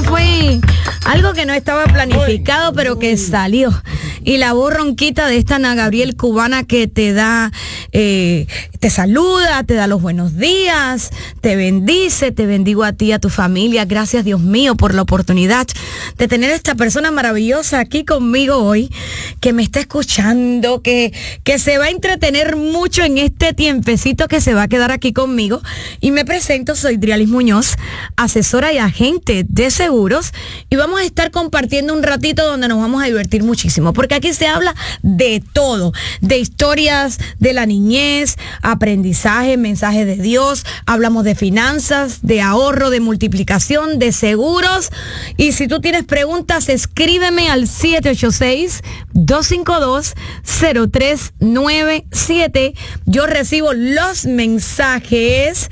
fue algo que no estaba planificado, pero que salió. Y la voz ronquita de esta Ana Gabriel cubana que te da, te saluda, te da los buenos días, te bendice, te bendigo a ti y a tu familia. Gracias, Dios mío, por la oportunidad de tener a esta persona maravillosa aquí conmigo hoy, que me está escuchando, que se va a entretener mucho en este tiempecito que se va a quedar aquí conmigo. Y me presento, soy Drialis Muñoz, asesora y agente de seguros, y vamos a estar compartiendo un ratito donde nos vamos a divertir muchísimo, porque aquí se habla de todo, de historias de la niñez, aprendizaje, mensaje de Dios, hablamos de finanzas, de ahorro, de multiplicación, de seguros. Y si tú tienes preguntas, escríbeme al 786-252-0397. Yo recibo los mensajes.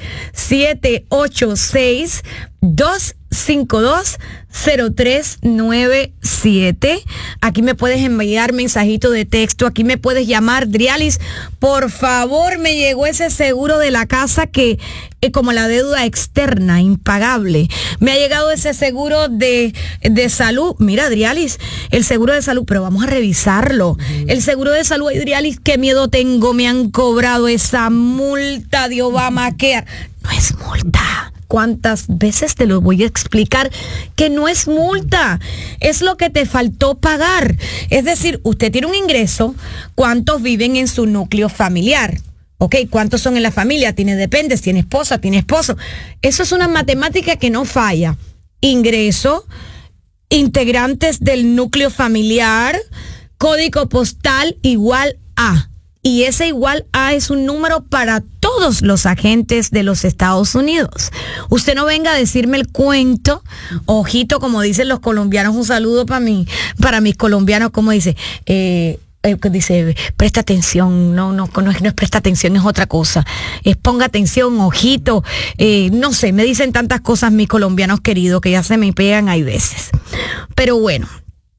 786-252-0397. Aquí me puedes enviar mensajito de texto, aquí me puedes llamar. Drialis, por favor, me llegó ese seguro de la casa que como la deuda externa, impagable. Me ha llegado ese seguro de salud. Mira, Drialis, el seguro de salud, pero vamos a revisarlo. El seguro de salud, Drialis, qué miedo tengo, me han cobrado esa multa de Obamacare. No es multa. ¿Cuántas veces te lo voy a explicar que no es multa? Es lo que te faltó pagar. Es decir, usted tiene un ingreso, ¿cuántos viven en su núcleo familiar? ¿Ok? ¿Cuántos son en la familia? Tiene dependes, tiene esposa, tiene esposo. Eso es una matemática que no falla. Ingreso, integrantes del núcleo familiar, código postal igual a. Y ese igual a es un número para todos los agentes de los Estados Unidos. Usted no venga a decirme el cuento, ojito, como dicen los colombianos, un saludo para mis colombianos, como dice, dice, presta atención, no es presta atención, es otra cosa, es ponga atención, ojito, no sé, me dicen tantas cosas mis colombianos queridos que ya se me pegan hay veces. Pero bueno,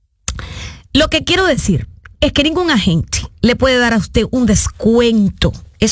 lo que quiero decir es que ningún agente le puede dar a usted un descuento